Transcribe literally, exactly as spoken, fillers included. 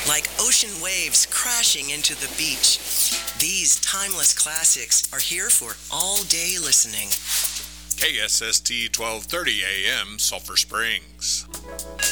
like ocean waves crashing into the beach. These timeless classics are here for all-day listening. K S S T twelve thirty A M, Sulphur Springs.